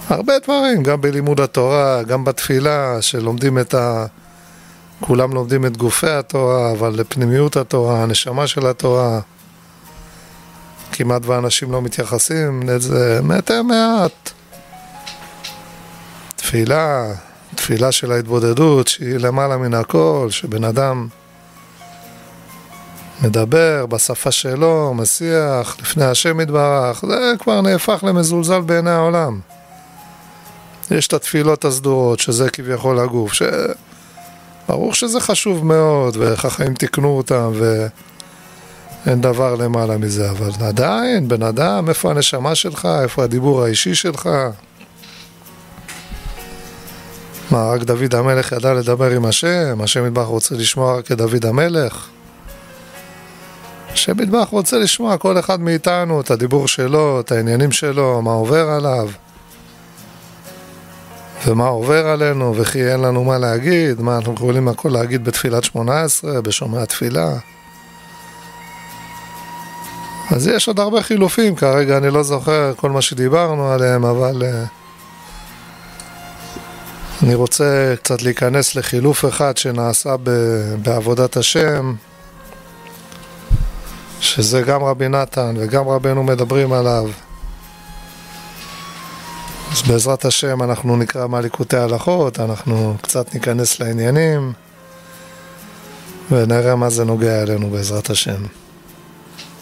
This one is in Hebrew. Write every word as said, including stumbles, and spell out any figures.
הרבה דברים, גם בלימוד התורה, גם בתפילה, שלומדים את ה... כולם לומדים את גופי התורה, אבל לפנימיות התורה, הנשמה של התורה, כמעט ואנשים לא מתייחסים לזה, מתי מעט. תפילה, תפילה של ההתבודדות, שהיא למעלה מן הכל, שבן אדם מדבר בשפה שלו, משיח, לפני השם יתברך, זה כבר נהפך למזולזל בעיני העולם. יש את התפילות הסדורות, שזה כביכול הגוף, שברור שזה חשוב מאוד, וחכמים תקנו אותם, ואין דבר למעלה מזה, אבל עדיין, בן אדם, איפה הנשמה שלך, איפה הדיבור האישי שלך? מה, רק דוד המלך ידע לדבר עם השם? השם יתברך רוצה לשמוע רק את דוד המלך? השם יתברך רוצה לשמוע כל אחד מאיתנו, את הדיבור שלו, את העניינים שלו, מה עובר עליו, ומה עובר עלינו, וכי אין לנו מה להגיד, מה אנחנו יכולים הכל להגיד בתפילת שמונה עשרה, בשומע התפילה. אז יש עוד הרבה חילופים, כרגע אני לא זוכר כל מה שדיברנו עליהם, אבל אני רוצה קצת להיכנס לחילוף אחד שנעשה בעבודת השם, שזה גם רבי נתן וגם רבנו מדברים עליו. אז בעזרת השם אנחנו נקרא מהליקוטי הלכות, אנחנו קצת ניכנס לעניינים ונראה מה זה נוגע אלינו בעזרת השם.